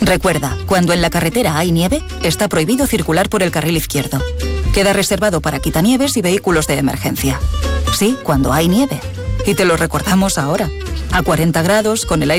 Recuerda, cuando en la carretera hay nieve, está prohibido circular por el carril izquierdo. Queda reservado para quitanieves y vehículos de emergencia. Sí, cuando hay nieve. Y te lo recordamos ahora. A 40 grados, con el aire